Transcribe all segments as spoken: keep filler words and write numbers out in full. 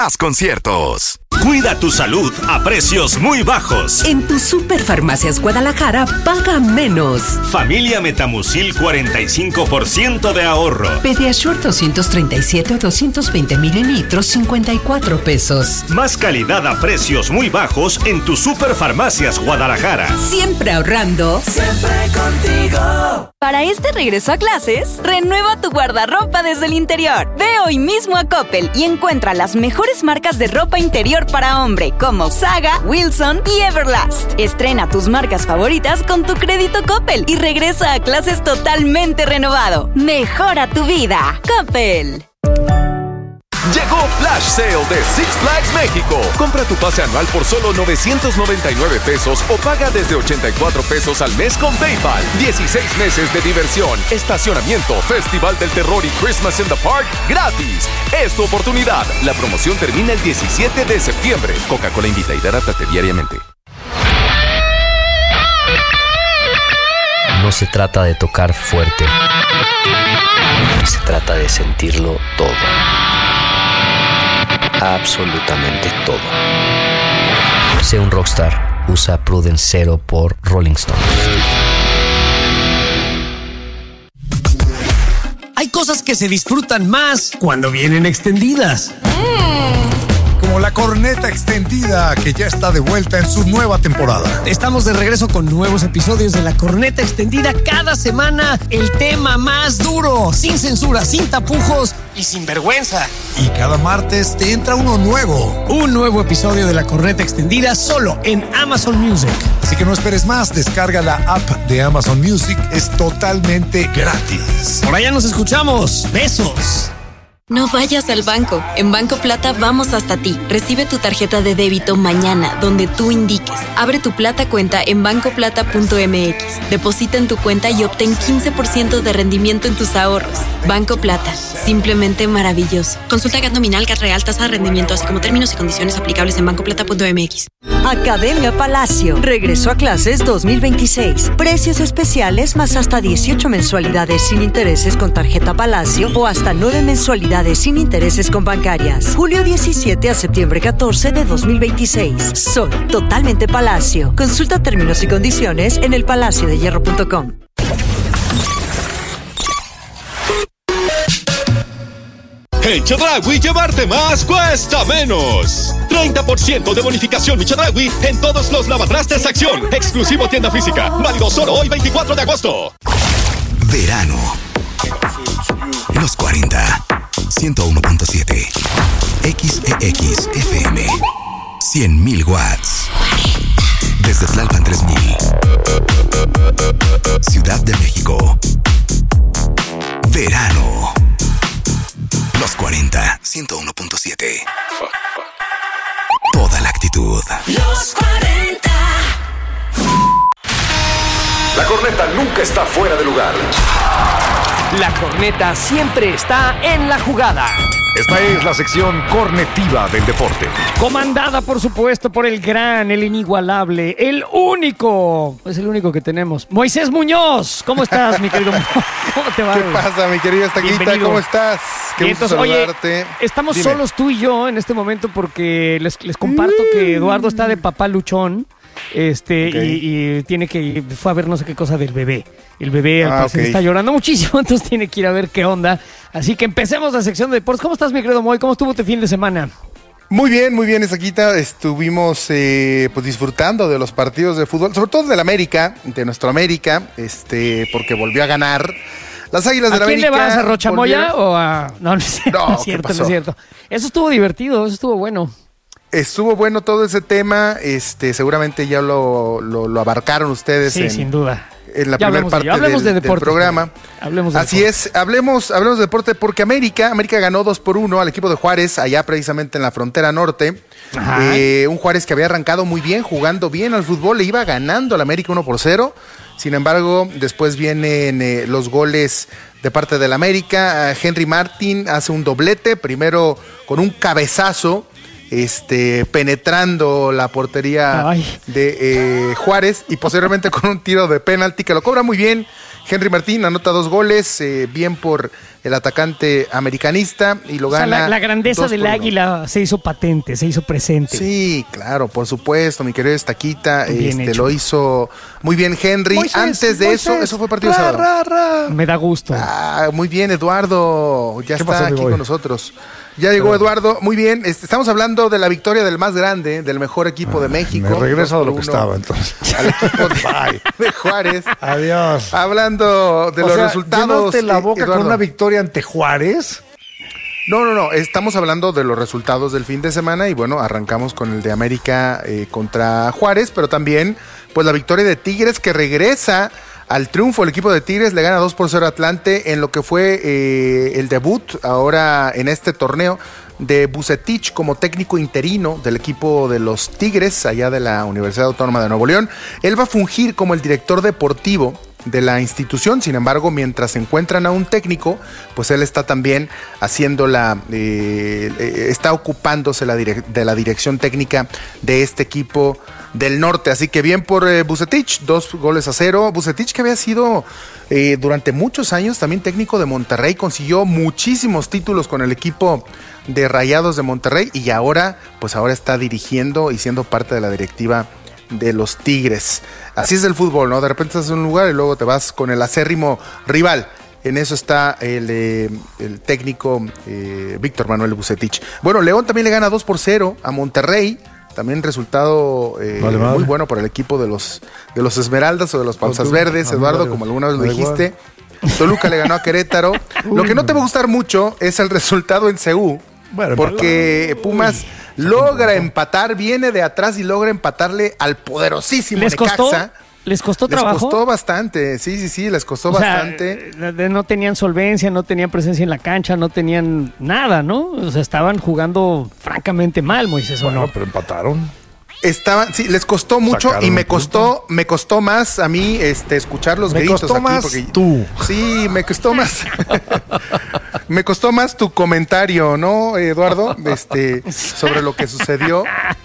Haz conciertos. Cuida tu salud a precios muy bajos. En tu Superfarmacias Guadalajara, paga menos. Familia Metamucil, cuarenta y cinco por ciento de ahorro. Pediasure doscientos treinta y siete o doscientos veinte mililitros, cincuenta y cuatro pesos. Más calidad a precios muy bajos en tu Superfarmacias Guadalajara. Siempre ahorrando. Siempre contigo. Para este regreso a clases, renueva tu guardarropa desde el interior. Ve hoy mismo a Coppel y encuentra las mejores marcas de ropa interior para hombre, como Saga, Wilson y Everlast. Estrena tus marcas favoritas con tu crédito Coppel y regresa a clases totalmente renovado. Mejora tu vida. Coppel. Llegó Flash Sale de Six Flags México. Compra tu pase anual por solo novecientos noventa y nueve pesos o paga desde ochenta y cuatro pesos al mes con PayPal. dieciséis meses de diversión, estacionamiento, Festival del Terror y Christmas in the Park gratis. Es tu oportunidad. La promoción termina el diecisiete de septiembre. Coca-Cola invita y hidrátate diariamente. No se trata de tocar fuerte. Se trata de sentirlo todo. Absolutamente todo. Sé un rockstar. Usa Prudence Zero por Rolling Stone. Hay cosas que se disfrutan más cuando vienen extendidas. Como la corneta extendida, que ya está de vuelta en su nueva temporada. Estamos de regreso con nuevos episodios de la corneta extendida cada semana. El tema más duro, sin censura, sin tapujos y sin vergüenza. Y cada martes te entra uno nuevo. Un nuevo episodio de la corneta extendida solo en Amazon Music. Así que no esperes más, descarga la app de Amazon Music, es totalmente gratis. Por allá nos escuchamos. Besos. No vayas al banco. En Banco Plata vamos hasta ti. Recibe tu tarjeta de débito mañana, donde tú indiques. Abre tu Plata cuenta en banco plata punto m x. Deposita en tu cuenta y obtén quince por ciento de rendimiento en tus ahorros. Banco Plata. Simplemente maravilloso. Consulta G A T nominal, G A T real, tasa de rendimiento, así como términos y condiciones aplicables en banco plata punto m x. Academia Palacio. Regreso a clases dos mil veintiséis. Precios especiales más hasta dieciocho mensualidades sin intereses con tarjeta Palacio o hasta nueve mensualidades sin intereses con bancarias. Julio diecisiete a septiembre catorce de dos mil veintiséis. Soy totalmente Palacio. Consulta términos y condiciones en el palacio de hierro punto com. En Chedraui, llevarte más cuesta menos. treinta por ciento de bonificación Mi Chedraui en todos los lavatrastes Acción. Exclusivo tienda física. Válido solo hoy, veinticuatro de agosto. Verano. Los cuarenta. ciento uno punto siete. X E X F M. cien mil watts. Desde Tlalpan tres mil. Ciudad de México. Verano. Los cuarenta. ciento uno punto siete. Toda la actitud. Los cuarenta. La corneta nunca está fuera de lugar. La corneta siempre está en la jugada. Esta es la sección cornetiva del deporte. Comandada, por supuesto, por el gran, el inigualable, el único. Es el único que tenemos. Moisés Muñoz. ¿Cómo estás, mi querido? ¿Cómo te va? ¿Qué pasa, mi querida Estaquita? ¿Cómo estás? Qué Bien, gusto entonces, saludarte. Oye, estamos Dime. solos tú y yo en este momento porque les, les comparto mm. que Eduardo está de papá luchón. Este, okay. y, y tiene que, fue a ver no sé qué cosa del bebé. El bebé al ah, parecer okay. está llorando muchísimo, entonces tiene que ir a ver qué onda. Así que empecemos la sección de deportes. ¿Cómo estás, mi querido Moy? ¿Cómo estuvo tu fin de semana? Muy bien, muy bien, Estaquita. Estuvimos eh, pues disfrutando de los partidos de fútbol, sobre todo del América, de nuestro América, este, porque volvió a ganar. Las Águilas de la América. ¿A quién le vas? ¿A Rochamoya o a...? No, no es cierto, no, no es cierto, no es cierto. Eso estuvo divertido, eso estuvo bueno. Estuvo bueno todo ese tema, este, seguramente ya lo, lo, lo abarcaron ustedes. Sí, en, sin duda. En la primera parte de del, de del programa. Hablemos de Así deporte. es, hablemos, hablemos de deporte porque América, América ganó dos por uno al equipo de Juárez, allá precisamente en la frontera norte. Eh, un Juárez que había arrancado muy bien, jugando bien al fútbol, le iba ganando al América uno por cero. Sin embargo, después vienen eh, los goles de parte del América. Henry Martin hace un doblete, primero con un cabezazo. Este, penetrando la portería Ay. de eh, Juárez y posteriormente con un tiro de penalti que lo cobra muy bien Henry Martín anota dos goles, eh, bien por el atacante americanista y lo o sea, gana. La, la grandeza del Águila se hizo patente, se hizo presente. Sí, claro, por supuesto, mi querido Estaquita, Bien este, hecho. lo hizo muy bien Henry. Moisés, Antes de Moisés, eso, eso fue partido ra, sábado. ra, ra. Me da gusto. Ah, muy bien, Eduardo, ya ¿Qué está pasó, aquí amigo? con nosotros. Ya llegó Eduardo, muy bien. Este, estamos hablando de la victoria del más grande, del mejor equipo de México. Me regreso a dos lo por que uno estaba entonces. Al equipo de, de Juárez. Adiós. Hablando de O los sea, resultados. ¿llenarte la eh, boca Eduardo. con una victoria ante Juárez? No, no, no. Estamos hablando de los resultados del fin de semana y bueno, arrancamos con el de América eh, contra Juárez, pero también pues la victoria de Tigres que regresa al triunfo. El equipo de Tigres le gana dos por cero a Atlante en lo que fue eh, el debut ahora en este torneo de Vucetich como técnico interino del equipo de los Tigres, allá de la Universidad Autónoma de Nuevo León. Él va a fungir como el director deportivo de la institución. Sin embargo, mientras encuentran a un técnico, pues él está también haciendo la, eh, eh, está ocupándose la direc- de la dirección técnica de este equipo del norte. Así que bien por eh, Vucetich, dos goles a cero. Vucetich, que había sido eh, durante muchos años también técnico de Monterrey, consiguió muchísimos títulos con el equipo de Rayados de Monterrey y ahora, pues ahora está dirigiendo y siendo parte de la directiva de los Tigres. Así es el fútbol, ¿no? De repente estás en un lugar y luego te vas con el acérrimo rival. En eso está el, eh, el técnico eh, Víctor Manuel Vucetich. Bueno, León también le gana dos por cero a Monterrey. También resultado eh, Vale, vale. muy bueno por el equipo de los, de los Esmeraldas o de los Panzas Tú- Verdes, a mí Eduardo, vale. como alguna vez lo Da igual. dijiste. Toluca le ganó a Querétaro. Lo que no te va a gustar mucho es el resultado en C U. Bueno, Porque Pumas logra empatar, viene de atrás y logra empatarle al poderosísimo ¿Les costó? Necaxa. ¿Les costó Les trabajo? costó bastante, sí, sí, sí, les costó O sea, bastante. eh, de- no tenían solvencia, no tenían presencia en la cancha, no tenían nada, ¿no? O sea, estaban jugando francamente mal, Moisés, ¿o Bueno, no? pero empataron. Estaban, sí, les costó mucho Sacaron y me un punto. costó, me costó más a mí este escuchar los Me gritos costó aquí más porque tú. Sí, me costó más. Me costó más tu comentario, ¿no, Eduardo? Este, sobre lo que sucedió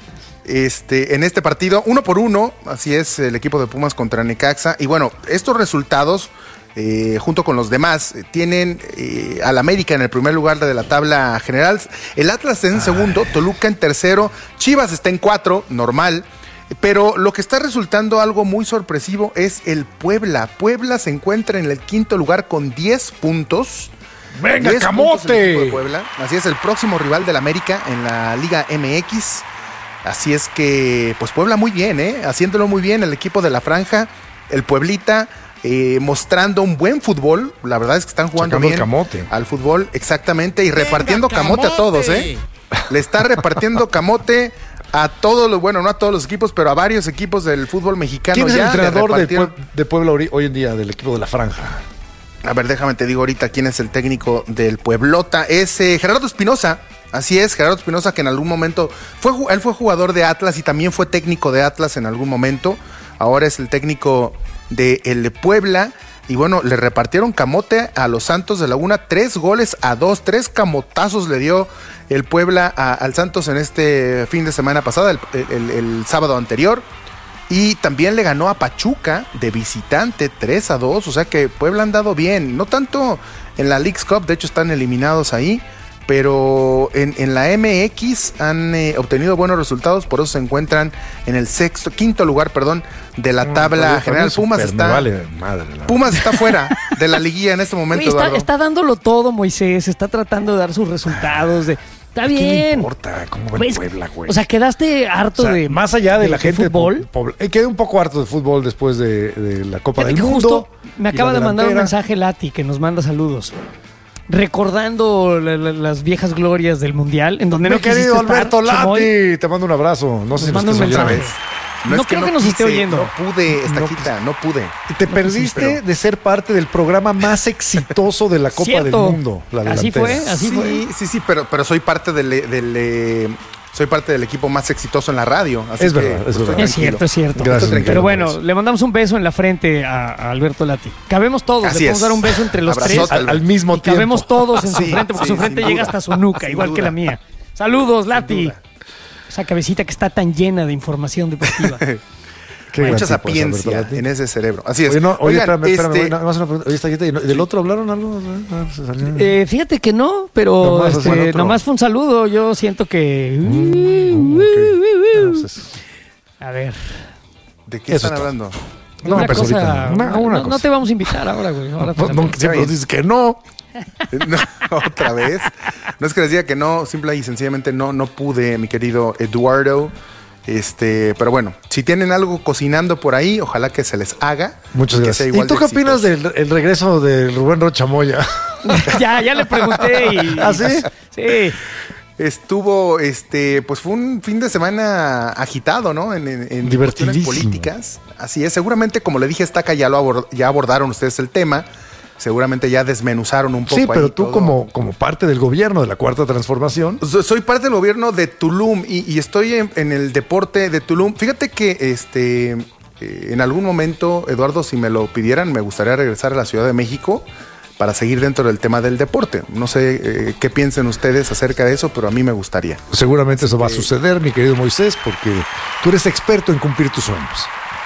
este, en este partido. Uno por uno, así es, el equipo de Pumas contra Necaxa. Y bueno, estos resultados, eh, junto con los demás, eh, tienen eh, al América en el primer lugar de la tabla general. El Atlas en segundo, Toluca en tercero, Chivas está en cuatro, normal. Pero lo que está resultando algo muy sorpresivo es el Puebla. Puebla se encuentra en el quinto lugar con diez puntos. ¡Venga, diez puntos el camote! equipo de Puebla. Así es, el próximo rival del América en la Liga M X. Así es que, pues Puebla muy bien, ¿eh? Haciéndolo muy bien el equipo de la Franja, el Pueblita, eh, mostrando un buen fútbol. La verdad es que están jugando Sacando el bien camote. al fútbol, exactamente, y repartiendo camote. a todos, ¿eh? Le está repartiendo camote a todos los, bueno, no a todos los equipos, pero a varios equipos del fútbol mexicano. ¿Quién es ya el entrenador le de, repartieron- Pue- de Puebla hoy- hoy en día, del equipo de la Franja? A ver, déjame te digo ahorita quién es el técnico del Pueblota. Es eh, Gerardo Espinosa. Así es, Gerardo Espinosa, que en algún momento fue ju- él fue jugador de Atlas y también fue técnico de Atlas en algún momento. Ahora es el técnico de el Puebla. Y bueno, le repartieron camote a los Santos de Laguna, tres goles a dos, tres camotazos le dio el Puebla a- al Santos en este fin de semana pasada, el, el- el sábado anterior. Y también le ganó a Pachuca de visitante tres a dos, o sea que Puebla han dado bien, no tanto en la Leagues Cup, de hecho están eliminados ahí, pero en, en la M X han eh, obtenido buenos resultados, por eso se encuentran en el sexto, quinto lugar, perdón, de la tabla general. Pumas Super, está, me vale madre, la Pumas está fuera de la liguilla en este momento, Oye, está, Eduardo. está dándolo todo, Moisés, está tratando de dar sus resultados. De, está ¿Qué bien. le importa cómo va el Pues, Puebla, güey? O sea, quedaste harto O sea, de. más allá de, la gente de fútbol. po- po- eh, quedé un poco harto de fútbol después de, de la Copa Fíjate del que Mundo. justo me y acaba la de mandar un delantera. mensaje Lati que nos manda saludos. Recordando la- la- las viejas glorias del Mundial, en donde Mi no quisiste querido estar, Alberto Chamoy. Lati, te mando un abrazo. No sé si Nos nos manda estás un oyendo. mensaje. No, No es que creo que nos esté quise, oyendo. No pude, esta No quita, no pude. Y te perdiste de ser parte del programa más exitoso de la Copa Cierto. del Mundo. La Así delantera. fue, así sí, fue. sí, sí, pero, pero soy parte del, del, eh, soy parte del equipo más exitoso en la radio. Así Es que, verdad, es pues, verdad. estoy Es cierto, tranquilo. es cierto. Gracias, Estoy tranquilo Pero por bueno, eso. le mandamos un beso en la frente a, a Alberto Lati. Cabemos todos, Así le podemos es. dar un beso entre los Abrazote, tres. Al, al mismo Y tiempo. cabemos todos en su Sí, frente, porque sí, su frente sin llega duda. hasta su nuca, Sin igual que duda. la mía. Saludos, Lati. duda. Esa cabecita que está tan llena de información deportiva. Qué mucha gran tipo, sapiencia Alberto Lati. en ese cerebro. Así es. Oye, no, oye, Oigan, espérame, espérame, este- oye, nada más una pregunta. Oye, esta gente, ¿y no- ¿del otro hablaron algo? Ah, se salió. Eh, fíjate que no, pero Nomás, este, o sea, otro. nomás fue un saludo. Yo siento que. Mm, ok. Entonces, Ah, A ver. ¿De qué Eso están es todo. hablando? No, una pero cosa, ahorita, una- no, una no- cosa. no te vamos a invitar ahora, güey. Ahora te No, la- no, siempre nos dices que no. No, otra vez. No es que les diga que no, simple y sencillamente no, no pude, mi querido Eduardo. Este, pero bueno, si tienen algo cocinando por ahí, ojalá que se les haga. Muchas y que gracias. sea ¿Y igual tú de qué opinas exitoso. del el regreso de Rubén Rocha Moya? ya, ya le pregunté y. ¿Ah, sí? Sí. Estuvo, este, pues fue un fin de semana agitado, ¿no? En, en, en cuestiones Divertidísimo. políticas. Así es, seguramente, como le dije, Estaca, ya lo abord- ya abordaron ustedes el tema. Seguramente ya desmenuzaron un poco. Sí, pero ahí tú todo. como, como parte del gobierno de la Cuarta Transformación. So- Soy parte del gobierno de Tulum y, y estoy en, en el deporte de Tulum. Fíjate que este eh, en algún momento, Eduardo, si me lo pidieran, me gustaría regresar a la Ciudad de México para seguir dentro del tema del deporte. No sé eh, qué piensen ustedes acerca de eso, pero a mí me gustaría. Seguramente eso va a suceder, mi querido Moisés, porque tú eres experto en cumplir tus sueños.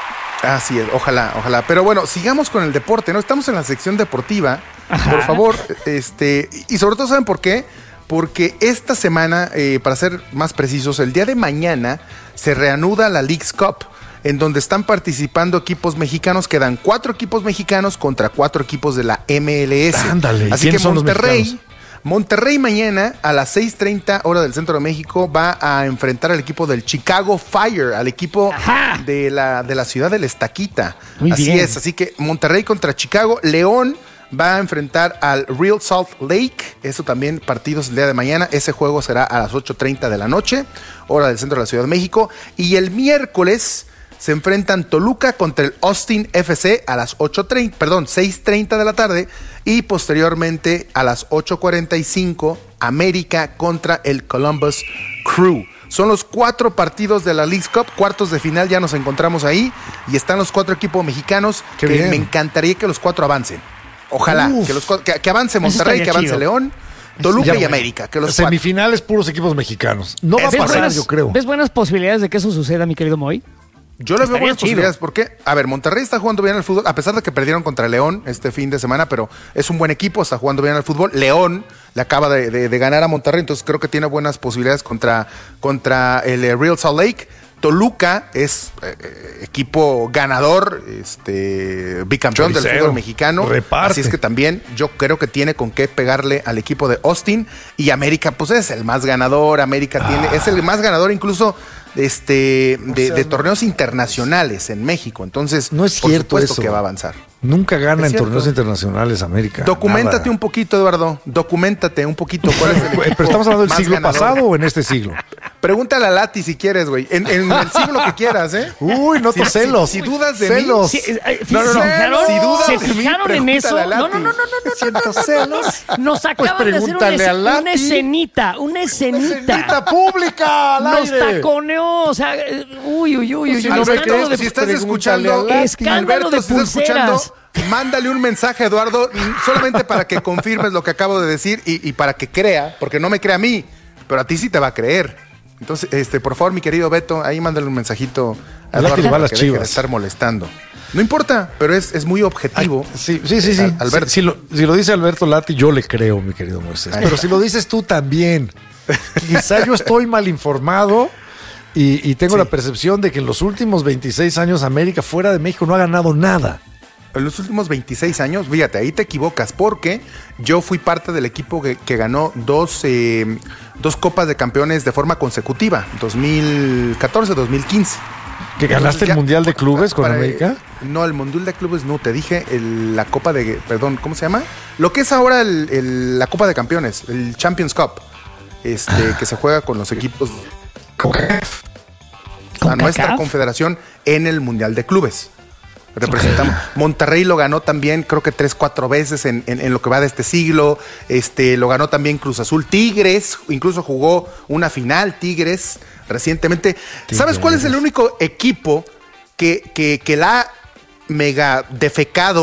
Así es, ojalá, ojalá. Pero bueno, sigamos con el deporte, ¿no? Estamos en la sección deportiva. Ajá. Por favor, este, y sobre todo, ¿saben por qué? Porque esta semana, eh, para ser más precisos, el día de mañana se reanuda la Leagues Cup, en donde están participando equipos mexicanos. Quedan cuatro equipos mexicanos contra cuatro equipos de la M L S. Ándale, ¿y Así que quiénes son los Monterrey, mexicanos? Monterrey mañana a las seis treinta hora del centro de México va a enfrentar al equipo del Chicago Fire, al equipo de la, de la ciudad del Estaquita. Muy así bien. es, así que Monterrey contra Chicago. León va a enfrentar al Real Salt Lake. Eso también partidos el día de mañana. Ese juego será a las ocho treinta de la noche, hora del centro de la Ciudad de México. Y el miércoles se enfrentan Toluca contra el Austin F C a las ocho treinta, perdón, seis treinta de la tarde, y posteriormente a las ocho cuarenta y cinco América contra el Columbus Crew. Son los cuatro partidos de la Leagues Cup, cuartos de final, ya nos encontramos ahí y están los cuatro equipos mexicanos. Qué que bien. me encantaría que los cuatro avancen. Ojalá Uf. que, los, cuatro- que, que avance Monterrey, estaría que avance chido. León, Toluca Ya, y bueno. América, que los cuatro. Semifinales puros equipos mexicanos. No va a ¿Ves pasar, buenas- yo creo. ¿Ves buenas posibilidades de que eso suceda, mi querido Moy? Yo le veo Estaría buenas chido. posibilidades porque, a ver, Monterrey está jugando bien al fútbol, a pesar de que perdieron contra León este fin de semana, pero es un buen equipo, está jugando bien al fútbol. León le acaba de, de- de ganar a Monterrey, entonces creo que tiene buenas posibilidades contra, contra el eh, Real Salt Lake. Toluca es eh, eh, equipo ganador, este bicampeón del Choricero. fútbol mexicano. Reparte. Así es que también yo creo que tiene con qué pegarle al equipo de Austin. Y América, pues es el más ganador. América tiene, es el más ganador incluso este de, sea, de torneos internacionales en México. Entonces, No es por cierto supuesto eso. que va a avanzar. Nunca gana Es en cierto. torneos internacionales América. Documéntate Nada. un poquito, Eduardo. Documéntate un poquito. ¿Cuál es el Pero equipo estamos hablando del más siglo ganador? pasado o en este siglo. Pregúntale a Lati si quieres, güey. En, en el siglo que quieras, ¿eh? Uy, no Si- te celos. Si, si dudas de Celos. mí. Sí, eh, No, no, no. ¿Se fijaron, Si dudas ¿Se de mí, fijaron en eso? pregúntale a No, Lati. no, no, no, no, no, Siento no, no, celos. Nos acaban de hacer una, pregúntale a es- Lati. una escenita, una escenita. Escenita pública al Nos aire. taconeó, o sea, eh, uy, uy, uy, uy. Si uy, no me escándalo crees, de- si estás pregúntale escuchando, a Lati. Escándalo Alberto, de si estás escuchando, pulseras. mándale un mensaje a Eduardo, solamente para que confirmes lo que acabo de decir y, y para que crea, porque no me crea a mí, pero a ti sí te va a creer. Entonces, este, por favor, mi querido Beto, ahí mándale un mensajito a A Lati Eduardo le va a para las que deje de Chivas. estar molestando. No importa, pero es, es muy objetivo. Ay, sí, sí, sí. sí. Al- Alberto. Si, si lo, si lo dice Alberto Lati, yo le creo, mi querido Moisés. Ahí Pero está. si lo dices tú también, quizá yo estoy mal informado y, y tengo Sí. la percepción de que en los últimos veintiséis años América fuera de México no ha ganado nada. En los últimos veintiséis años, fíjate, ahí te equivocas, porque yo fui parte del equipo que, que ganó dos, eh, dos Copas de Campeones de forma consecutiva, dos mil catorce, dos mil quince. ¿Que ganaste Entonces, ya- el Mundial de Clubes con para- América? No, el Mundial de Clubes no, te dije el- la Copa de, perdón, ¿cómo se llama? Lo que es ahora el- el- la Copa de Campeones, el Champions Cup, este, Ah. que se juega con los equipos a ¿Con nuestra CACAF? confederación en el Mundial de Clubes. Representamos. Monterrey lo ganó también, creo que tres, cuatro veces en, en- en lo que va de este siglo. Este, lo ganó también Cruz Azul. Tigres, incluso jugó una final, Tigres, recientemente. ¿Sabes cuál es el único equipo que, que, que la ha mega defecado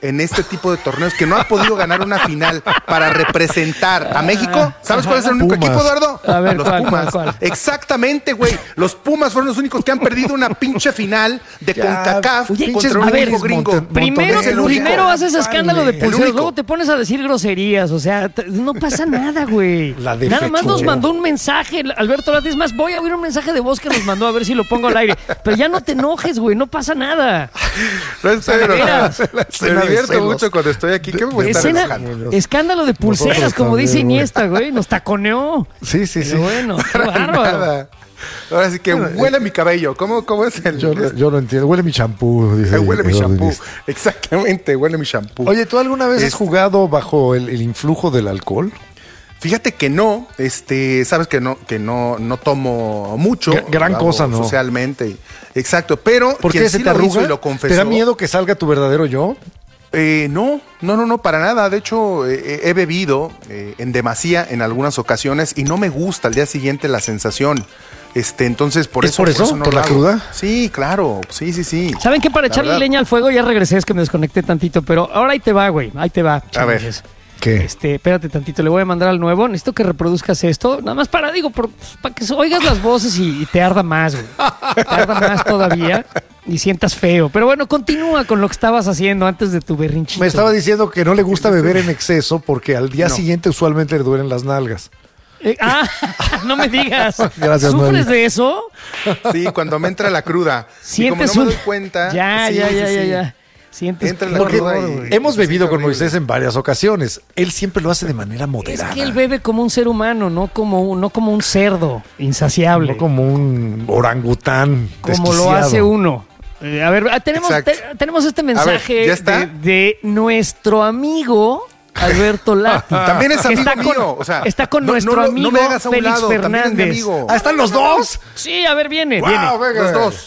en este tipo de torneos, que no ha podido ganar una final para representar a México. ¿Sabes cuál es el único Pumas. equipo, Eduardo? A ver, los ¿cuál, Pumas. cuál, cuál? Exactamente, güey. Los Pumas fueron los únicos que han perdido una pinche final de Ya, CONCACAF oye, contra un a ver, equipo gringo. Monte- Primero, Es el único. primero haces escándalo de El pulseros, único. luego te pones a decir groserías, o sea, t- no pasa nada, güey. La de Nada más Fechudo. nos mandó un mensaje, Alberto Lati, es más, voy a oír un mensaje de voz que nos mandó a ver si lo pongo al aire. Pero ya no te enojes, güey, no pasa nada. No, en serio, De veras. me escena de divierto celos. mucho cuando estoy aquí. ¿Qué me voy a estar Escena- enojando? escándalo de pulseras, Nosotros como dice también, güey. Iniesta, güey, nos taconeó. Sí, sí, sí. Pero bueno, qué Para bárbaro. nada. Ahora sí que huele mi cabello. ¿Cómo, cómo es el...? Yo, yo lo entiendo. Huele mi champú, dice. Eh, huele mi Eduardo shampoo. Iniesta. Exactamente, huele mi shampoo. Oye, ¿tú alguna vez has Este- jugado bajo el, el influjo del alcohol? Fíjate que no, este, sabes que no, que no, no tomo mucho. Gra- gran lo hago cosa, ¿no? Socialmente. Exacto, pero ¿Por quien qué se sí te lo hizo arruga? y lo confesó. ¿Te da miedo que salga tu verdadero yo? Eh, no, no, no, no, para nada. De hecho, eh, he bebido eh, en demasía en algunas ocasiones y no me gusta al día siguiente la sensación. Este, entonces, por ¿Es eso. por eso? no ¿Por lo la hago. cruda? Sí, claro. Sí, sí, sí. ¿Saben qué? Para La echarle verdad. leña al fuego, ya regresé, es que me desconecté tantito, pero ahora ahí te va, güey, ahí te va. A ver. chavales. ¿Qué? Este, espérate tantito, le voy a mandar al nuevo. Necesito que reproduzcas esto. Nada más para, digo, por- para que oigas las voces y, y te arda más, güey. Te arda más todavía y sientas feo. Pero bueno, continúa con lo que estabas haciendo antes de tu berrinchito. Me estaba diciendo que no le gusta beber en exceso porque al día No. siguiente usualmente le duelen las nalgas. Eh, ah, no me digas. Gracias, ¿Sufres Noel. de eso? Sí, cuando me entra la cruda. Y como Sientes no me un- doy cuenta. Ya, sí, ya, sí, ya, ya, sí. ya. Sientes Entra la Porque cruda y- hemos y bebido es con horrible. Moisés en varias ocasiones. Él siempre lo hace de manera Es moderada. que él bebe como un ser humano, no como un, no como un cerdo insaciable. No como un orangután. como lo desquiciado. hace uno. Eh, a ver, ah, tenemos, Exacto. te- tenemos este mensaje ¿ya está? de, de nuestro amigo Alberto Lati. También es Que amigo está con- mío. O sea, está con no- nuestro no lo- amigo no me hagas a un Félix lado, también es mi Fernández. amigo. ¿Ah, están los dos? Sí, a ver, viene, Wow, viene. venga. Los dos.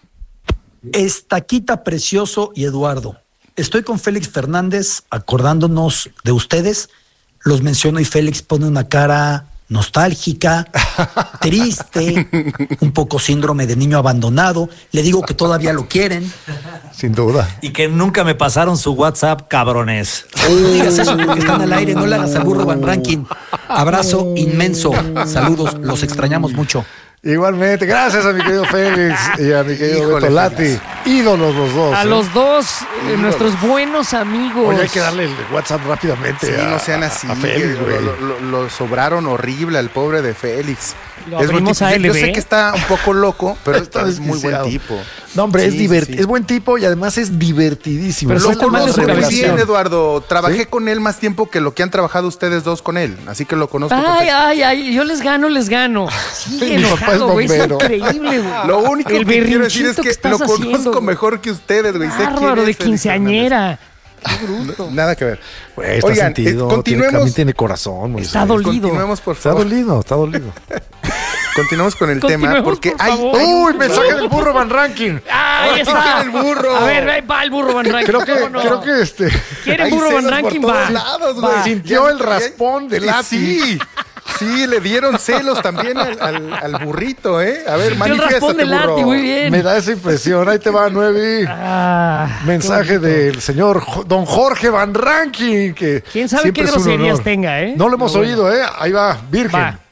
Estaquita Precioso y Eduardo. Estoy con Félix Fernández acordándonos de ustedes. Los menciono y Félix pone una cara nostálgica, triste, un poco síndrome de niño abandonado. Le digo que todavía lo quieren. Sin duda. Y que nunca me pasaron su WhatsApp, cabrones. No digas eso porque están al aire, no le hagas al burro Van Ranking. Abrazo inmenso. Saludos, los extrañamos mucho. Igualmente, gracias a mi querido Félix y a mi querido Híjole, Beto Lati. Félix. Ídolos los dos. A ¿eh? los dos, eh, nuestros buenos amigos. Oye, hay que darle el WhatsApp rápidamente. Sí, a, no sean así. a Félix, lo, güey. lo- lo- lo sobraron horrible al pobre de Félix. Lo Es buen abrimos tipo. a Yo- L Yo B. sé que está un poco loco, pero Está es muy buen desquiciado. tipo. No, hombre, es, Sí, divert- sí. es buen tipo y además es divertidísimo. Pero Es Lo suelta más de conozco su muy revelación. bien, Eduardo. Trabajé ¿Sí? con él más tiempo que lo que han trabajado ustedes dos con él. Así que lo conozco Ay, perfecto. ay, ay, yo les gano, les gano. Sigue Mi papá es enojado, güey, es bombero. increíble, güey. Lo único El que quiero decir es berrinchito que, que estás lo conozco haciendo, güey. mejor que ustedes, güey. Sé quién Bárbaro, es de Félix quinceañera. Fernández. No, nada que ver. Güey, está Oigan, sentido. eh, tiene- continuemos. también tiene corazón. Moisés. Está dolido. Continuemos, por Está favor. dolido, está dolido. Continuemos con el tema. Continuemos, Porque por hay, favor. hay un- Uy, mensaje del burro Van Ranking. Ahí Ay, está. quiere el burro. A ver, ahí va el burro Van Ranking. Creo que, ¿cómo no? creo que este ¿Quiere hay burro Van celos por Ranking? todos Va. lados, Va. güey. sintió Ya- el raspón de ya- Lati. Sí, sí, le dieron celos también al, al- al burrito, ¿eh? A ver, Sintió el raspón manifiéstate, de Lati, burro. muy bien. Me da esa impresión. Ahí te va, Nuevi. Ah, Mensaje qué bonito. del señor Jo- don Jorge Van Ranking. Que ¿Quién sabe siempre qué es un groserías honor. tenga, eh? No lo hemos Pero bueno. oído, ¿eh? Ahí va, virgen. Va.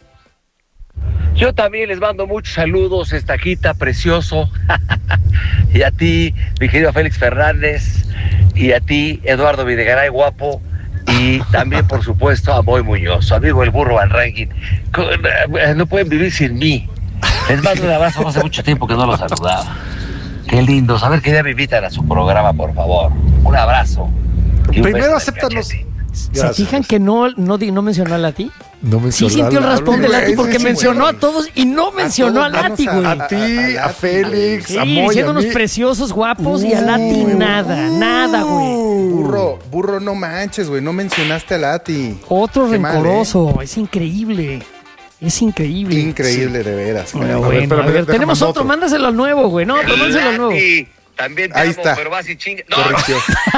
Yo también les mando muchos saludos, Estaquita Precioso, y a ti, mi querido Félix Fernández, y a ti, Eduardo Videgaray Guapo, y también, por supuesto, a Moy Muñoz, su amigo el burro Van Ranking. Co- eh, No pueden vivir sin mí. Les mando un abrazo, hace mucho tiempo que no los saludaba. Qué lindo, saber que ya me invitan a su programa, por favor. Un abrazo. Y un beso Primero en el acéptanos. cachete. ¿Se fijan que no, no, di- no mencionó a Lati? No Sí mencionó sintió el a raspón de Lati, Lati güey. porque Sí, mencionó güey. a todos y no mencionó a todos, Lati, vamos güey. A ti, a Félix, Sí, a Moy, a diciendo unos mí. preciosos guapos y a Lati nada, nada, güey. Burro, burro, no manches, güey. No mencionaste a Lati. Otro Qué mal, rencoroso, es increíble. Es increíble. Increíble, de veras. güey. Bueno, A ver, bueno, espérame, a ver, déjame tenemos mandar otro, otro. mándaselo al nuevo, güey. No, pero mándaselo al nuevo. Lati, también te Ahí amo, está. pero vas y chinga. No, Corrigió.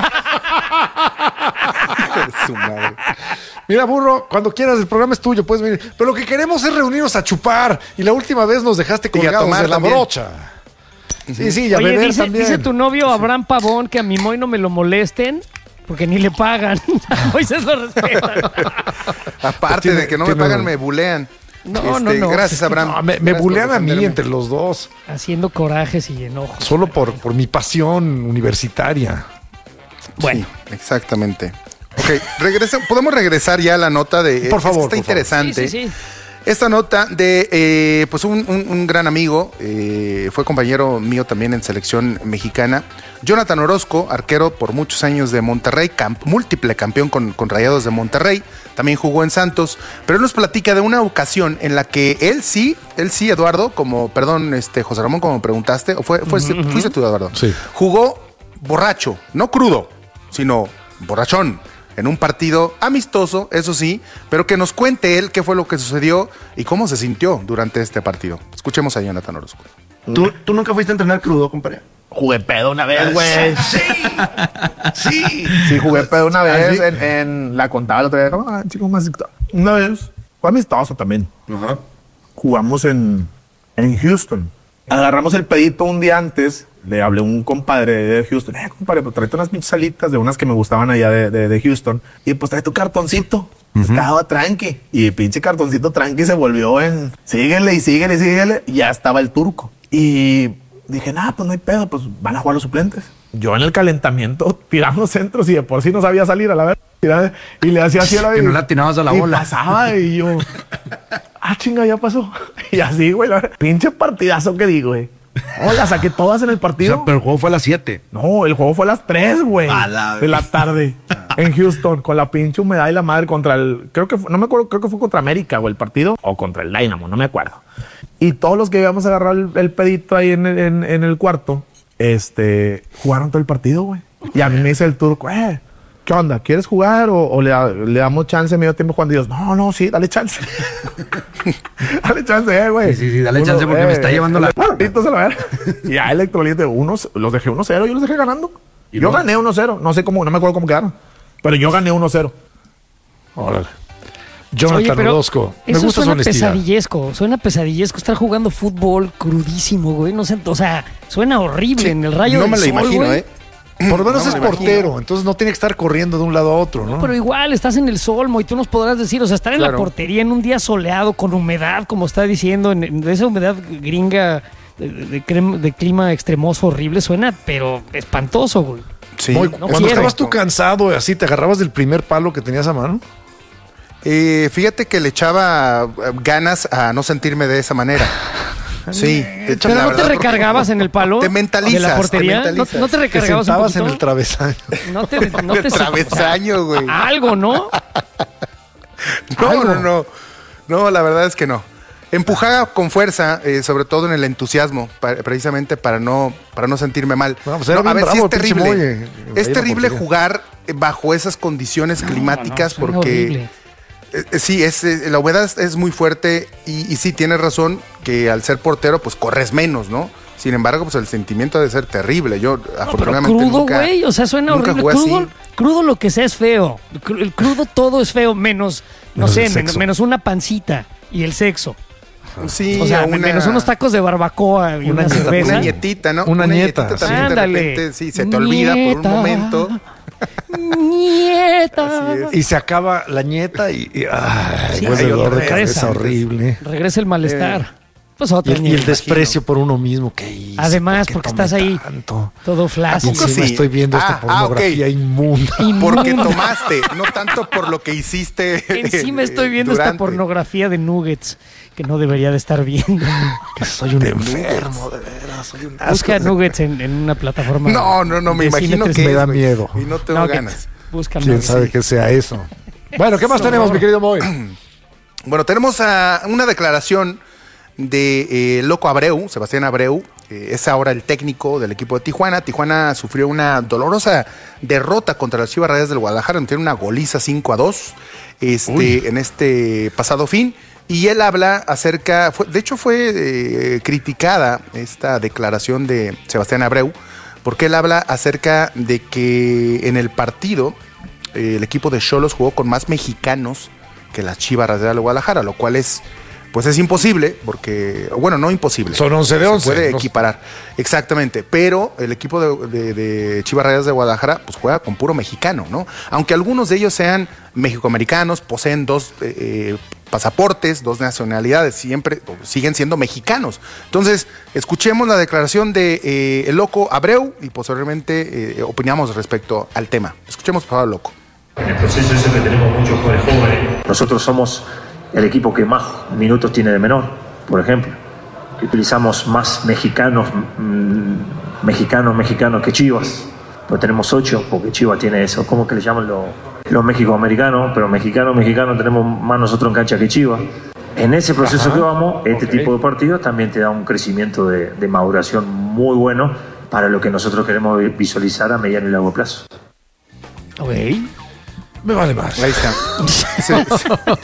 Hijo de su madre. Mira, burro, cuando quieras, el programa es tuyo, puedes venir. Pero lo que queremos es reunirnos a chupar. Y la última vez nos dejaste Y a colgados tomar de la también. brocha. Sí, sí, y a Oye, beber dice, también. dice tu novio Abraham Pavón que a mi Moy no me lo molesten. porque ni le pagan. Moisés lo respeta. Aparte Tiene- de que no me tiene- pagan, me bulean. No, Este, no, no. Gracias, Es que Abraham. No, me, me Gracias bulean por a mí defenderme. entre los dos. Haciendo corajes y enojos. Solo por, por mi pasión universitaria. Bueno. Sí, exactamente. Ok, regresa, podemos regresar ya a la nota de... Por favor, Está por interesante. Sí, sí, sí. Esta nota de eh, pues un, un- un gran amigo, eh, fue compañero mío también en selección mexicana, Jonathan Orozco, arquero por muchos años de Monterrey, camp- múltiple campeón con, con Rayados de Monterrey, también jugó en Santos, pero él nos platica de una ocasión en la que él sí, él sí, Eduardo, como, perdón, este José Ramón, como me preguntaste, o fue, fue Ujú, ujú. fuiste tú, Eduardo, Sí. jugó borracho, no crudo, sino borrachón. En un partido amistoso, eso sí, pero que nos cuente él qué fue lo que sucedió y cómo se sintió durante este partido. Escuchemos a Jonathan Orozco. ¿Tú, tú nunca fuiste a entrenar crudo, compadre? Jugué pedo una vez, güey. Sí, sí. Sí, jugué pedo una ¿Ah, vez sí? en, en la contaba la otra vez. Ah, chico, más una vez. Fue amistoso también. Jugamos en, en Houston. Agarramos el pedito un día antes. Le hablé a un compadre de Houston. Eh, compadre, pues tráete unas pinches salitas de unas que me gustaban allá de, de, de Houston. Y pues trae tu cartoncito. Estaba tranqui. Y el pinche cartoncito tranqui se volvió en... Síguele y síguele y síguele. Y ya estaba el turco. Y dije, nah, pues no hay pedo. Pues van a jugar los suplentes. Yo en el calentamiento tirando centros y de por sí no sabía salir a la vez. Y le hacía así a la Que no le atinabas a la y bola. pasaba y yo... Ah, chinga, ya pasó. Y así, güey. la- Pinche partidazo que digo, güey. Oh, las saqué todas en el partido. O sea, pero el juego fue a las siete. No, el juego fue a las tres, güey. A la De la vez. tarde. En Houston, con la pinche humedad y la madre contra el... Creo que fue, no me acuerdo, creo que fue contra América, o el partido. O contra el Dynamo, no me acuerdo. Y todos los que íbamos a agarrar el, el pedito ahí en, el- en, en el cuarto, este, jugaron todo el partido, güey. Y a mí me dice el turco, eh, ¿qué onda? ¿Quieres jugar o, o le, da- le damos chance medio tiempo cuando ellos? No, no, sí, dale chance. dale chance, eh, güey. Sí, sí, sí, dale chance porque me está llevando la- Partitos a la verga. Y a electrolite unos, los dejé uno cero, yo los dejé ganando. ¿Y Yo luego? gané uno cero, no sé cómo, no me acuerdo cómo quedaron. Pero yo gané uno cero. Órale. Jonathan Oye, pero Orozco. Me eso gusta su suena honestidad. pesadillesco, suena pesadillesco estar jugando fútbol crudísimo, güey. No sé, o sea, suena horrible en el rayo no del me lo sol, imagino, güey. ¿eh? Por lo menos No es me imagino. portero, entonces no tiene que estar corriendo de un lado a otro, ¿no? Pero igual estás en el sol, y tú nos podrás decir, o sea, estar en Claro. la portería en un día soleado con humedad, como está diciendo, en, en esa humedad gringa de, de crema- de clima extremoso horrible, suena, pero espantoso, güey. Sí. Muy- no cuando quiere. estabas tú cansado, así, ¿te agarrabas del primer palo que tenías a mano? Eh, fíjate que le echaba eh, ganas a no sentirme de esa manera. Sí. de hecho, Pero la no te verdad, recargabas en el palo Te mentalizas, de la portería, te ¿No, mentalizas. no te Te recargabas un sentabas en poquito? el travesaño. No te, no te El travesaño, güey. Algo, ¿no? No, Algo. no, no. No, la verdad es que no. Empujaba con fuerza, eh, sobre todo en el entusiasmo, pa- precisamente para no, para no sentirme mal. No, pues era No, a bien ver, sí bravo es el pinche terrible. Moye, ahí en Es la terrible portería. jugar bajo esas condiciones climáticas suena porque horrible. eh, eh, sí, es, eh, la humedad es, es muy fuerte y, y sí tienes razón que al ser portero pues corres menos, ¿no? Sin embargo, pues el sentimiento debe ser terrible. Yo No, pero afortunadamente crudo, nunca, güey, o sea, suena nunca horrible. jugué Crudo, así. crudo lo que sea es feo. Cru- El crudo todo es feo, menos, no Menos el sé, men- sexo. menos una pancita y el sexo. Sí, O sea, una- menos unos tacos de barbacoa y una, Una cerveza. Una nietita, ¿no? Una nieta, nietita también Ándale. de repente, sí, se te olvida por un Nieta. momento. Nieta. Así es. Y se acaba la nieta y, y ay, Sí, vuelve hay el dolor otra de vez cabeza antes. horrible. Regresa el malestar. Pues Y otra el, y el nieta. desprecio por uno mismo que hice. Además, ¿Por qué porque tomé estás ahí tanto? todo Y flácido. poco encima sí? estoy viendo Ah, esta ah, pornografía ok. inmunda. Porque Inmunda. tomaste, no tanto por lo que hiciste. Encima estoy eh, viendo esta durante. pornografía de nuggets que no debería de estar viendo. Que soy un enfermo, de veras. Soy un asco. Busca nuggets en, en una plataforma. No, no, no, me de imagino cine que me da es, güey. miedo. Y no tengo No, que- ganas. Busca ¿Quién nuggets. sabe que sea eso? Bueno, ¿qué más Eso, tenemos, no. mi querido Moy? Bueno, tenemos a una declaración de eh, Loco Abreu, Sebastián Abreu, eh, es ahora el técnico del equipo de Tijuana. Tijuana sufrió una dolorosa derrota contra las Chivas Rayadas del Guadalajara, tiene una goliza cinco a dos este, en este pasado fin. Y él habla acerca, fue- de hecho fue eh, criticada esta declaración de Sebastián Abreu, porque él habla acerca de que en el partido eh, el equipo de Xolos jugó con más mexicanos que las Chivas Rayadas del Guadalajara, lo cual es pues es imposible, porque, bueno, no imposible. Son once de once. Se puede no... equiparar, exactamente. Pero el equipo de, de, de Chivas Rayadas de Guadalajara, pues juega con puro mexicano, ¿no? Aunque algunos de ellos sean mexicoamericanos, poseen dos eh, pasaportes, dos nacionalidades, siempre siguen siendo mexicanos. Entonces, escuchemos la declaración de eh, el Loco Abreu y posteriormente eh, opinamos respecto al tema. Escuchemos por favor al Loco. En el proceso es que tenemos muchos jugadores jóvenes. Nosotros somos el equipo que más minutos tiene de menor, por ejemplo. Que utilizamos más mexicanos, mmm, mexicanos, mexicanos que Chivas. Pues tenemos ocho, porque Chivas tiene eso. ¿Cómo que le llaman los, los mexicoamericanos? Pero mexicanos, mexicanos tenemos más nosotros en cancha que Chivas. En ese proceso Ajá. que vamos, este okay. tipo de partidos también te da un crecimiento de, de maduración muy bueno para lo que nosotros queremos visualizar a mediano y largo plazo. Ok. Me vale más. Ahí está. Sí, sí.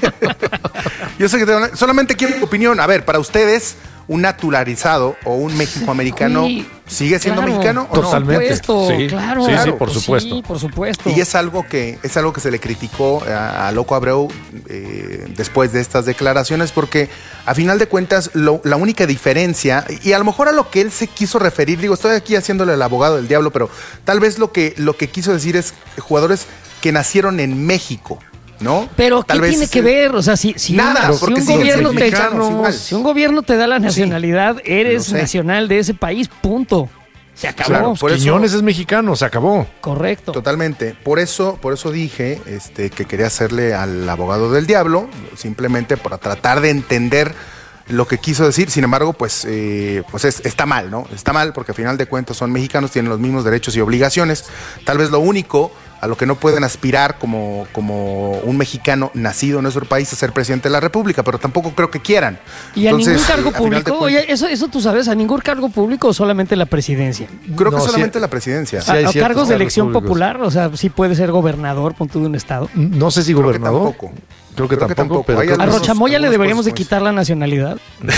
Yo sé que tengo, solamente quiero opinión. A ver, para ustedes, un naturalizado o un mexicoamericano sí, sigue siendo claro, mexicano o totalmente. No? Por supuesto, sí, claro, sí, claro, sí, por supuesto. Sí, por supuesto. Y es algo que es algo que se le criticó a, a Loco Abreu eh, después de estas declaraciones, porque a final de cuentas lo, la única diferencia, y a lo mejor a lo que él se quiso referir, digo, estoy aquí haciéndole el abogado del diablo, pero tal vez lo que lo que quiso decir es jugadores que nacieron en México, ¿no? Pero Tal ¿qué vez tiene que ver? O sea, si, si, nada, una, si, un gobierno te, si un gobierno te da la nacionalidad, sí, eres nacional de ese país, punto. Se acabó. Claro, por Quiñones eso, es mexicano, se acabó. Correcto. Totalmente. Por eso, por eso dije este, que quería hacerle al abogado del diablo, simplemente para tratar de entender lo que quiso decir. Sin embargo, pues, eh, pues es, está mal, ¿no? Está mal porque al final de cuentas son mexicanos, tienen los mismos derechos y obligaciones. Tal vez lo único a lo que no pueden aspirar como, como un mexicano nacido en nuestro país es ser presidente de la República, pero tampoco creo que quieran. ¿Y Entonces, a ningún cargo eh, público? cuentas, Oye, eso, eso tú sabes, ¿a ningún cargo público o solamente la presidencia? Creo que no, solamente sí, la presidencia. Sí, ¿A, a cargos de elección públicos. popular? O sea, sí puede ser gobernador, punto de un estado. No sé si creo gobernador. Que tampoco. Creo que creo tampoco, que tampoco. pero Hay creo que ¿A algunos, Rochamoya le deberíamos de puestos. quitar la nacionalidad? No.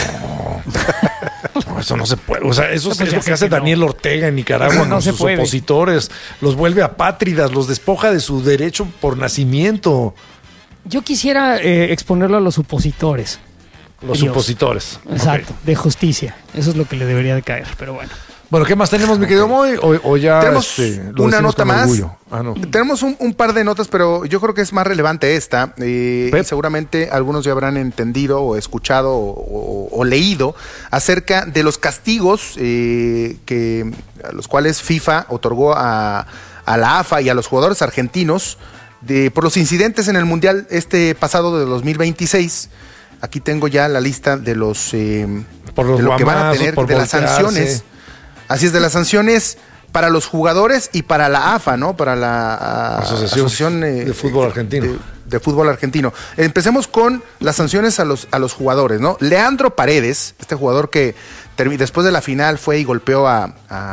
No, eso no se puede. O sea, eso No, es pues lo ya que hace sé que Daniel no. Ortega en Nicaragua No, con no se sus puede. opositores. Los vuelve apátridas, los despoja de su derecho por nacimiento. Yo quisiera eh, exponerlo a los opositores. Los Dios. supositores. Exacto, Okay. de justicia. Eso es lo que le debería de caer, pero bueno. Bueno, ¿qué más tenemos, mi querido Moy? O, o ya Tenemos este, lo una decimos nota con más. orgullo? Ah, no. Tenemos un, un par de notas, pero yo creo que es más relevante esta. Eh, y seguramente algunos ya habrán entendido o escuchado o, o, o leído acerca de los castigos eh, que a los cuales FIFA otorgó a, a la A F A y a los jugadores argentinos de, por los incidentes en el Mundial este pasado de dos mil veintiséis. Aquí tengo ya la lista de los eh, por los de lo que van a tener, por de las voltearse. sanciones. Así es, de las sanciones para los jugadores y para la A F A, ¿no? Para la uh, Asociación, Asociación eh, de Fútbol Argentino. De, de Fútbol Argentino. Empecemos con las sanciones a los, a los jugadores, ¿no? Leandro Paredes, este jugador que después de la final fue y golpeó a,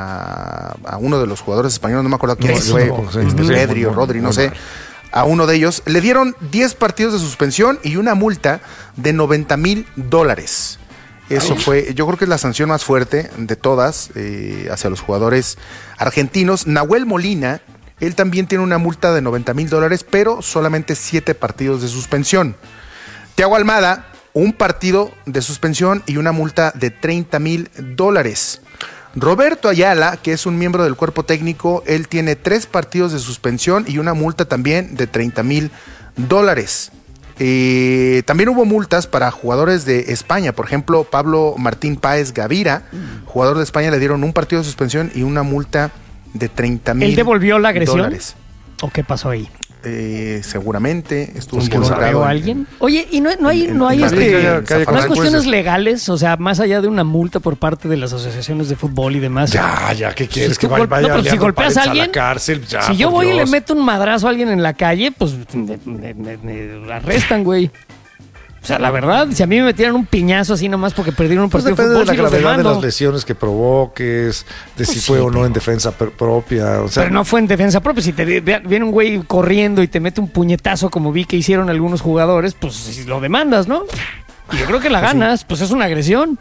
a, a uno de los jugadores españoles, no me acuerdo quién No, fue, no, sí, este, sí, Pedri muy o mal, Rodri, no muy sé. mal. A uno de ellos le dieron diez partidos de suspensión y una multa de noventa mil dólares. Eso Ay. fue, yo creo que es la sanción más fuerte de todas eh, hacia los jugadores argentinos. Nahuel Molina, él también tiene una multa de noventa mil dólares, pero solamente siete partidos de suspensión. Thiago Almada, un partido de suspensión y una multa de treinta mil dólares. Roberto Ayala, que es un miembro del cuerpo técnico, él tiene tres partidos de suspensión y una multa también de treinta mil dólares. Eh, también hubo multas para jugadores de España. Por ejemplo, Pablo Martín Páez Gavira, jugador de España, le dieron un partido de suspensión y una multa de treinta mil dólares. ¿Él devolvió la agresión? ¿O qué pasó ahí? Eh, seguramente estuvo ¿Que golpeó a alguien? Oye, ¿y no, no hay, no hay, en, este, en, en, no hay cuestiones legales? O sea, más allá de una multa por parte de las asociaciones de fútbol y demás. Ya, ya, ¿qué quieres? Si que vaya, vaya no, pero si golpeas a alguien, a la cárcel, ya, si yo voy Dios. y le meto un madrazo a alguien en la calle, pues me, me, me, me arrestan, güey. O sea, la verdad, si a mí me metieran un piñazo así nomás porque perdieron un pues partido de depende fútbol, de la si gravedad de demando. las lesiones que provoques, de si Pues fue sí, o no pero- en defensa per- propia. O sea, Pero no fue en defensa propia. Si te ve- viene un güey corriendo y te mete un puñetazo como vi que hicieron algunos jugadores, pues si lo demandas, ¿no? Y yo creo que la ganas, pues es una agresión.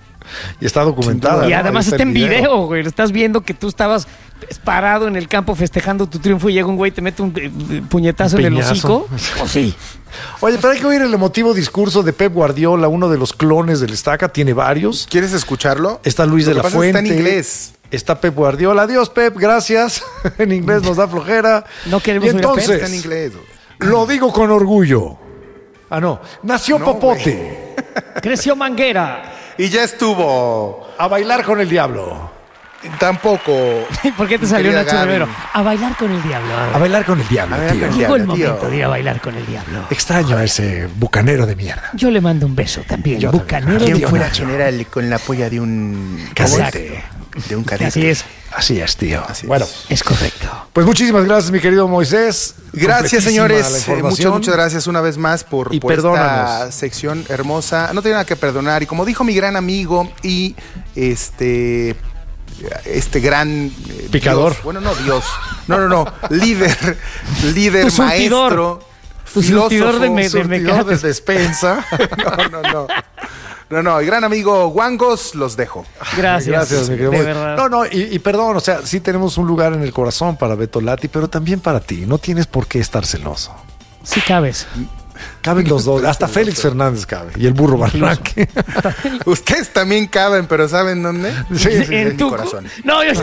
y está documentada. Y ¿no? además Ahí está en video, güey. Estás viendo que tú estabas parado en el campo festejando tu triunfo y llega un güey y te mete un eh, puñetazo Un en el piñazo. hocico. Pues sí. Oye, pero hay que oír el emotivo discurso de Pep Guardiola, uno de los clones del Estaca, tiene varios. ¿Quieres escucharlo? Está Luis Lo de que la pasa es que Fuente. está en inglés. Está Pep Guardiola. Adiós, Pep, gracias. En inglés nos da flojera. No queremos y oír a Pep. entonces, Está en inglés. lo digo con orgullo. Ah, no. Nació No, Popote. Creció Manguera. Y ya estuvo. A bailar con el diablo. Tampoco. ¿Por qué te salió Querida Nacho Gaby. Rivero? A bailar con el diablo. A bailar con el diablo, A ver, tío. con el Llegó el diablo, momento tío. de ir a bailar con el diablo. Extraño a ese bucanero de mierda. Yo le mando un beso también. Yo Bucanero también. de Tío fuera Nacho. general con la polla de un Cadete. De un cadete. Así es. Así es, tío. Así es. Bueno, Es correcto. pues muchísimas gracias, mi querido Moisés. Gracias, Completísima la señores. Eh, Muchas, información. muchas gracias una vez más por, Y por esta perdónanos. sección hermosa. No tiene nada que perdonar. Y como dijo mi gran amigo y este este gran eh, Picador. Dios, bueno, no Dios. No, no, no. Líder, líder, Tu surtidor. maestro, Tu surtidor de me- de surtidor mecates. de despensa. No, no, no. No, no, el gran amigo Wangos, los dejo. Gracias. Gracias, mi querido De Moy. verdad. No, no, y, y perdón, o sea, sí tenemos un lugar en el corazón para Beto Lati, pero también para ti. No tienes por qué estar celoso. Sí cabes. Caben los dos, hasta Félix Fernández cabe y el burro Barranque. Ustedes también caben, pero ¿saben dónde? Sí, sí, En en mi tu corazón. No, yo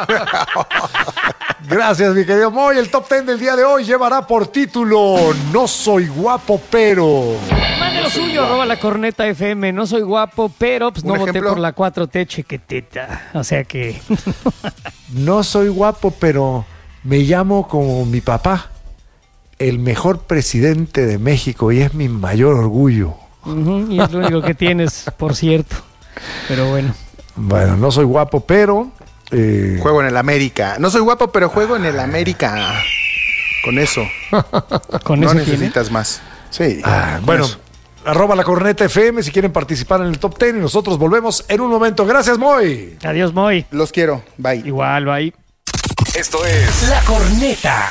Gracias, mi querido Moy. El top ten del día de hoy llevará por título No soy guapo, pero... mande lo suyo, arroba la corneta F M. No soy guapo, pero pues, no ¿Un voté ejemplo? por la cuatro T chequeteta. O sea que. No soy guapo, pero me llamo como mi papá, el mejor presidente de México, y es mi mayor orgullo. Ujú, y es lo único que tienes, por cierto. Pero bueno. Bueno, no soy guapo, pero... eh, Juego en el América. No soy guapo, pero juego en el América. Con eso. Con No eso tiene. necesitas más. Sí. ah, con bueno, eso. arroba la corneta F M si quieren participar en el top ten y nosotros volvemos en un momento. Gracias, Moy. Adiós, Moy. Los quiero. Bye. Igual, bye. Esto es La Corneta.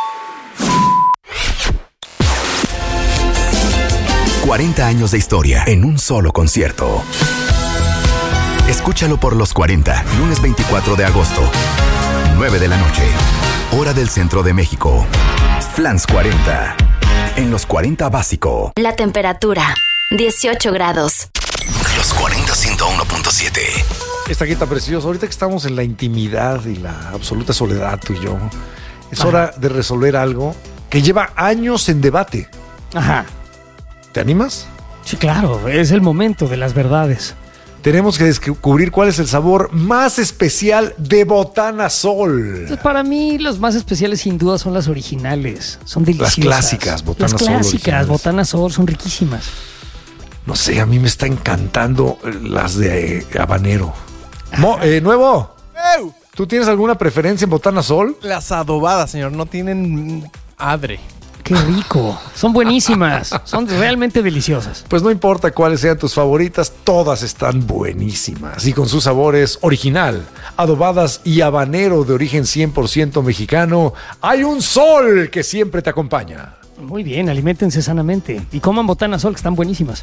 cuarenta años de historia en un solo concierto. Escúchalo por los cuarenta, lunes veinticuatro de agosto, nueve de la noche, hora del centro de México. Flans cuarenta, en los cuarenta básico. La temperatura, dieciocho grados. Los cuarenta ciento uno punto siete. Esta guita preciosa, ahorita que estamos en la intimidad y la absoluta soledad, tú y yo, es hora de resolver algo que lleva años en debate. Ajá. ¿Te animas? Sí, claro. Es el momento de las verdades. Tenemos que descubrir cuál es el sabor más especial de Botana Sol. Entonces, para mí, los más especiales sin duda son las originales. Son deliciosas. Las clásicas, Botana Las Sol clásicas, originales. Botana Sol, son riquísimas. No sé, a mí me está encantando las de eh, habanero. Mo- eh, nuevo, ¿tú tienes alguna preferencia en Botana Sol? Las adobadas, señor, no tienen adre. Qué rico. Son buenísimas. Son realmente deliciosas. Pues no importa cuáles sean tus favoritas, todas están buenísimas y con sus sabores original, adobadas y habanero de origen cien por ciento mexicano. Hay un sol que siempre te acompaña. Muy bien, aliméntense sanamente. Y coman Botana Sol, que están buenísimas.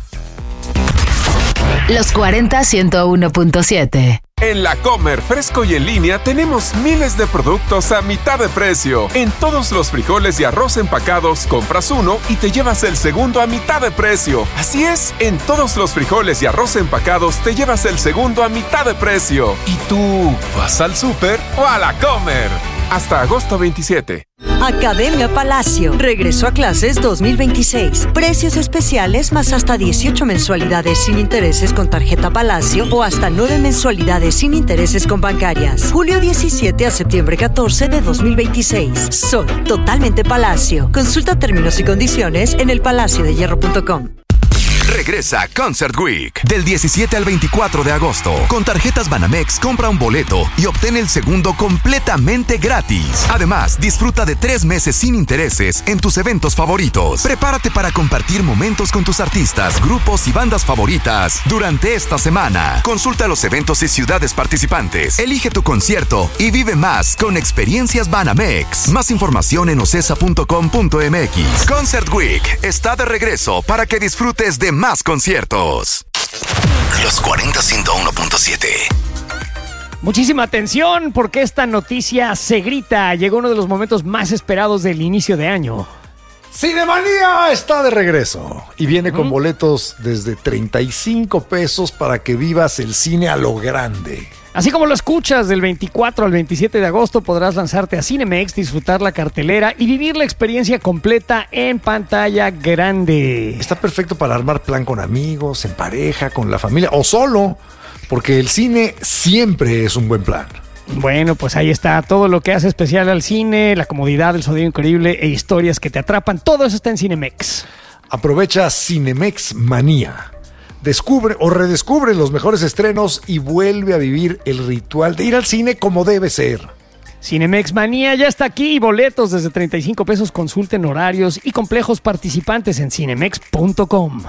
Los cuarenta, ciento uno punto siete. En La Comer, fresco y en línea, tenemos miles de productos a mitad de precio. En todos los frijoles y arroz empacados, compras uno y te llevas el segundo a mitad de precio. Así es, en todos los frijoles y arroz empacados, te llevas el segundo a mitad de precio. ¿Y tú vas al súper o a La Comer? Hasta agosto veintisiete. Academia Palacio. Regresó a clases dos mil veintiséis. Precios especiales más hasta dieciocho mensualidades sin intereses con tarjeta Palacio o hasta nueve mensualidades sin intereses con bancarias. Julio diecisiete a septiembre catorce de dos mil veintiséis. Soy totalmente Palacio. Consulta términos y condiciones en el palacio de hierro punto com. Regresa Concert Week del diecisiete al veinticuatro de agosto. Con tarjetas Banamex, compra un boleto y obtén el segundo completamente gratis. Además, disfruta de tres meses sin intereses en tus eventos favoritos. Prepárate para compartir momentos con tus artistas, grupos y bandas favoritas durante esta semana. Consulta los eventos y ciudades participantes. Elige tu concierto y vive más con experiencias Banamex. Más información en ocesa punto com punto m x. Concert Week está de regreso para que disfrutes de más conciertos. Los cuarenta, ciento uno punto siete. Muchísima atención porque esta noticia se grita. Llegó uno de los momentos más esperados del inicio de año. Cinemanía está de regreso y viene con boletos desde treinta y cinco pesos para que vivas el cine a lo grande. Así como lo escuchas, del veinticuatro al veintisiete de agosto podrás lanzarte a Cinemex, disfrutar la cartelera y vivir la experiencia completa en pantalla grande. Está perfecto para armar plan con amigos, en pareja, con la familia o solo, porque el cine siempre es un buen plan. Bueno, pues ahí está todo lo que hace especial al cine, la comodidad, el sonido increíble e historias que te atrapan. Todo eso está en Cinemex. Aprovecha Cinemex Manía. Descubre o redescubre los mejores estrenos y vuelve a vivir el ritual de ir al cine como debe ser. Cinemex Manía ya está aquí. Boletos desde treinta y cinco pesos. Consulten horarios y complejos participantes en cinemex punto com.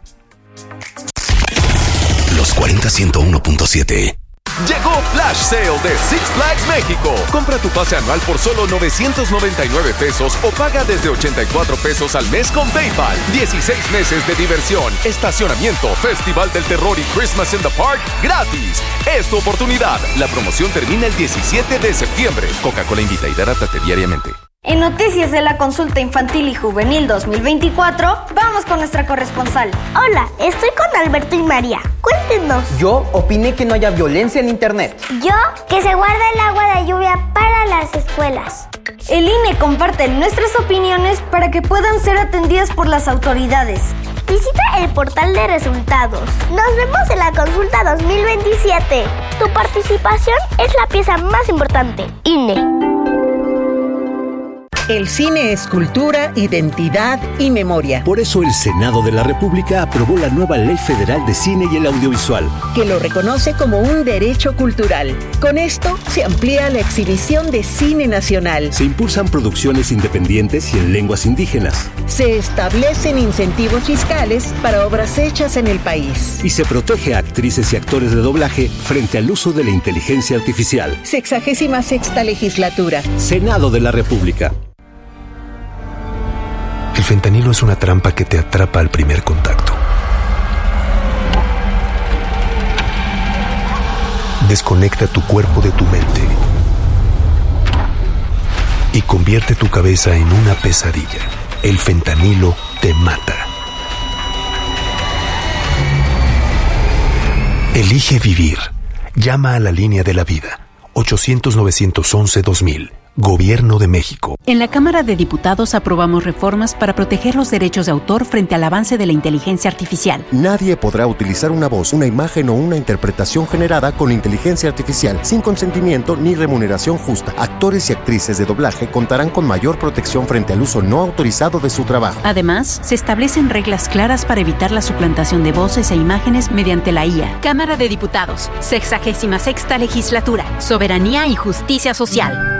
Los cuarenta ciento uno punto siete. Llegó Flash Sale de Six Flags México. Compra tu pase anual por solo novecientos noventa y nueve pesos o paga desde ochenta y cuatro pesos al mes con PayPal. dieciséis meses de diversión, estacionamiento, Festival del Terror y Christmas in the Park gratis. Es tu oportunidad. La promoción termina el diecisiete de septiembre. Coca-Cola invita y hidrátate diariamente. En Noticias de la Consulta Infantil y Juvenil dos mil veinticuatro, vamos con nuestra corresponsal. Hola, estoy con Alberto y María. Cuéntenos. Yo opiné que no haya violencia en internet. Yo, que se guarda el agua de lluvia para las escuelas. El I N E comparte nuestras opiniones para que puedan ser atendidas por las autoridades. Visita el portal de resultados. Nos vemos en la Consulta dos mil veintisiete. Tu participación es la pieza más importante. I N E. El cine es cultura, identidad y memoria. Por eso el Senado de la República aprobó la nueva Ley Federal de Cine y el Audiovisual, que lo reconoce como un derecho cultural. Con esto se amplía la exhibición de cine nacional. Se impulsan producciones independientes y en lenguas indígenas. Se establecen incentivos fiscales para obras hechas en el país. Y se protege a actrices y actores de doblaje frente al uso de la inteligencia artificial. Sexagésima sexta legislatura. Senado de la República. El fentanilo es una trampa que te atrapa al primer contacto. Desconecta tu cuerpo de tu mente y convierte tu cabeza en una pesadilla. El fentanilo te mata. Elige vivir. Llama a la línea de la vida. ochocientos, novecientos once, dos mil. Gobierno de México. En la Cámara de Diputados aprobamos reformas para proteger los derechos de autor frente al avance de la inteligencia artificial. Nadie podrá utilizar una voz, una imagen o una interpretación generada con inteligencia artificial sin consentimiento ni remuneración justa. Actores y actrices de doblaje contarán con mayor protección frente al uso no autorizado de su trabajo. Además, se establecen reglas claras para evitar la suplantación de voces e imágenes mediante la I A. Cámara de Diputados, sexagésima sexta legislatura, soberanía y justicia social.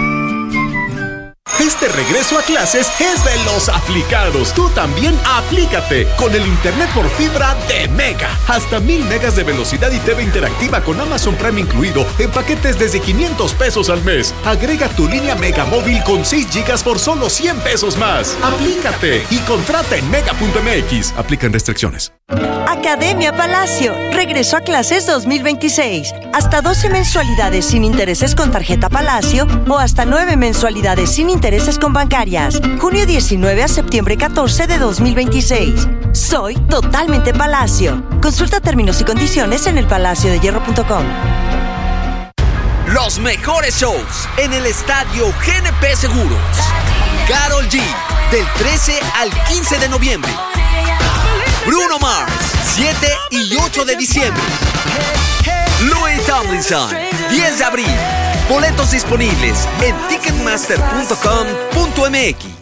Este regreso a clases es de los aplicados. Tú también aplícate con el internet por fibra de Mega. Hasta mil megas de velocidad y T V interactiva con Amazon Prime incluido en paquetes desde quinientos pesos al mes. Agrega tu línea Mega móvil con seis gigas por solo cien pesos más. Aplícate y contrata en mega punto m x. Aplican restricciones. Academia Palacio. Regreso a clases dos mil veintiséis. Hasta doce mensualidades sin intereses con tarjeta Palacio o hasta nueve mensualidades sin intereses con bancarias. Junio diecinueve a septiembre catorce de dos mil veintiséis. Soy totalmente Palacio. Consulta términos y condiciones en el palacio de hierro punto com. Los mejores shows en el estadio G N P Seguros. Karol G, del trece al quince de noviembre. Bruno Mars, siete y ocho de diciembre. Louis Tomlinson, diez de abril. Boletos disponibles en ticketmaster punto com punto m x.